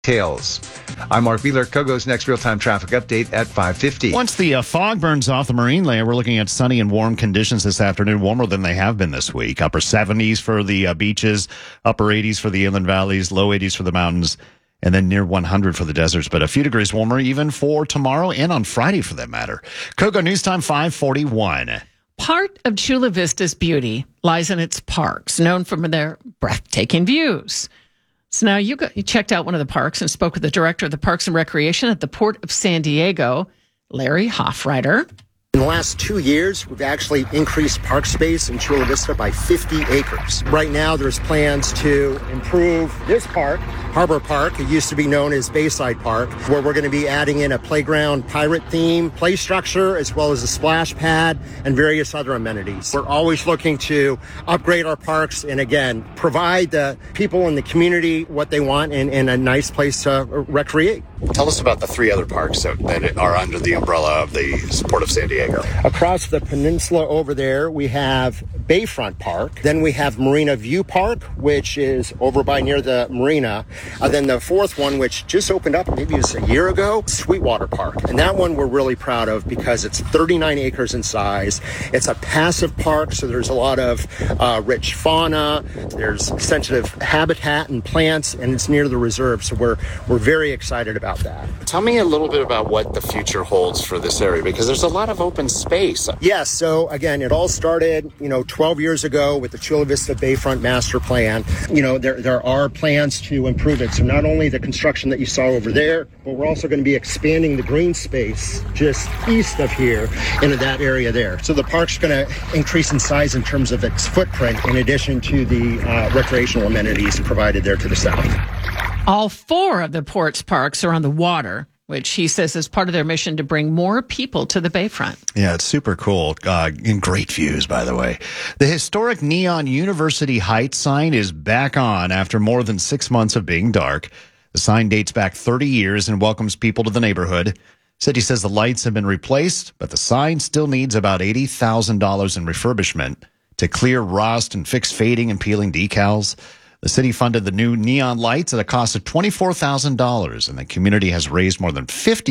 Tails. I'm Mark Wheeler. Kogo's next real-time traffic update at 5:50. Once the fog burns off the marine layer, we're looking at sunny and warm conditions this afternoon, warmer than they have been this week. Upper 70s for the beaches, upper 80s for the inland valleys, low 80s for the mountains, and then near 100 for the deserts. But a few degrees warmer even for tomorrow and on Friday for that matter. Kogo News Time 5:41. Part of Chula Vista's beauty lies in its parks, known for their breathtaking views. So now you checked out one of the parks and spoke with the director of the Parks and Recreation at the Port of San Diego, Larry Hoffreiter. In the last 2 years, we've actually increased park space in Chula Vista by 50 acres. Right now, there's plans to improve this park, Harbor Park. It used to be known as Bayside Park, where we're going to be adding in a playground pirate theme, play structure, as well as a splash pad and various other amenities. We're always looking to upgrade our parks and, again, provide the people in the community what they want and a nice place to recreate. Tell us about the three other parks that are under the umbrella of the Port of San Diego. Across the peninsula over there, we have Bayfront Park. Then we have Marina View Park, which is over by near the marina. Then the fourth one, which just opened up maybe it was a year ago, Sweetwater Park. And that one we're really proud of because it's 39 acres in size. It's a passive park, so there's a lot of rich fauna. There's sensitive habitat and plants, and it's near the reserve. So we're very excited about that. Tell me a little bit about what the future holds for this area, because there's a lot of open space. Yes, so again, it all started, 12 years ago with the Chula Vista Bayfront Master Plan. There are plans to improve it. So not only the construction that you saw over there, but we're also going to be expanding the green space just east of here into that area there. So the park's going to increase in size in terms of its footprint, in addition to the recreational amenities provided there to the south. All four of the port's parks are on the water, which he says is part of their mission to bring more people to the bayfront. Yeah, it's super cool. And great views, by the way. The historic neon University Heights sign is back on after more than 6 months of being dark. The sign dates back 30 years and welcomes people to the neighborhood. City says the lights have been replaced, but the sign still needs about $80,000 in refurbishment to clear rust and fix fading and peeling decals. The city funded the new neon lights at a cost of $24,000, and the community has raised more than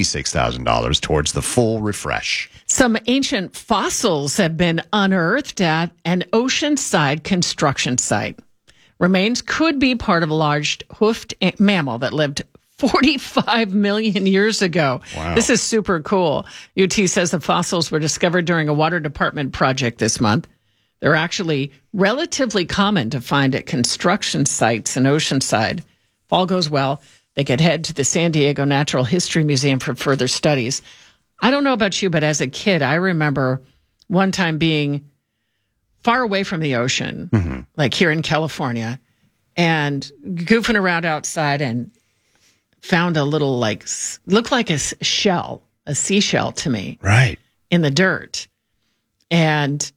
$56,000 towards the full refresh. Some ancient fossils have been unearthed at an oceanside construction site. Remains could be part of a large hoofed mammal that lived 45 million years ago. Wow. This is super cool. UT says the fossils were discovered during a water department project this month. They're actually relatively common to find at construction sites in Oceanside. If all goes well, they could head to the San Diego Natural History Museum for further studies. I don't know about you, but as a kid, I remember one time being far away from the ocean, like here in California, and goofing around outside and found a little, looked like a shell, a seashell to me. Right. In the dirt. And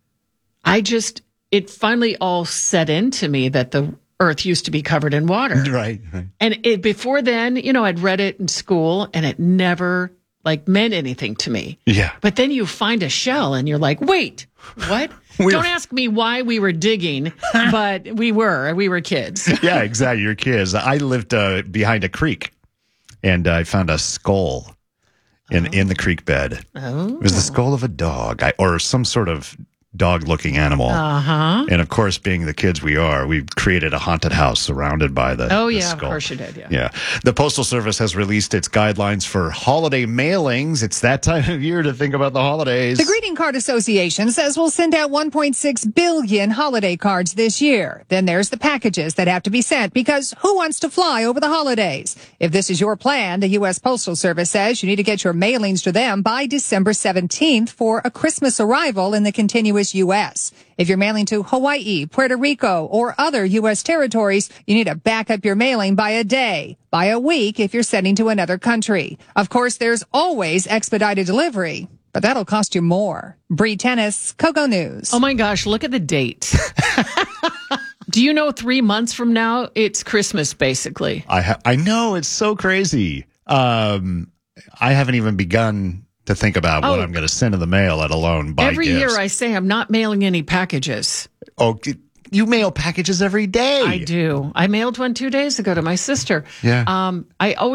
it finally all set into me that the earth used to be covered in water. Right. And before then, I'd read it in school and it never meant anything to me. Yeah. But then you find a shell and you're like, wait, what? Don't ask me why we were digging, but we were kids. Yeah, exactly. You're kids. I lived behind a creek and I found a skull in the creek bed. Oh. It was the skull of a dog or some sort of dog-looking animal. Uh-huh. And of course, being the kids we are, we created a haunted house surrounded by the Oh, yeah, skull. of course you did, yeah. Yeah. The Postal Service has released its guidelines for holiday mailings. It's that time of year to think about the holidays. The Greeting Card Association says we'll send out 1.6 billion holiday cards this year. Then there's the packages that have to be sent because who wants to fly over the holidays? If this is your plan, the U.S. Postal Service says you need to get your mailings to them by December 17th for a Christmas arrival in the continuous U.S. If you're mailing to Hawaii, Puerto Rico, or other U.S. territories, you need to back up your mailing by a day, by a week if you're sending to another country. Of course, there's always expedited delivery, but that'll cost you more. Bree Tennis, Kogo News. Oh my gosh, look at the date. Do you know 3 months from now, it's Christmas, basically? I know, it's so crazy. I haven't even begun to think about what I'm going to send in the mail, let alone buy Every gifts. year I say I'm not mailing any packages. Oh, you mail packages every day. I do. I mailed one 2 days ago to my sister. Yeah. I always